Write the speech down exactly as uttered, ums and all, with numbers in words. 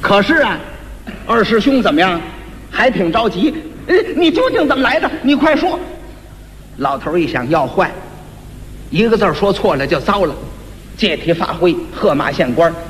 可是啊，二师兄怎么样？还挺着急。呃，你究竟怎么来的？你快说。老头一想，要坏，一个字说错了就糟了，借题发挥，喝马县官。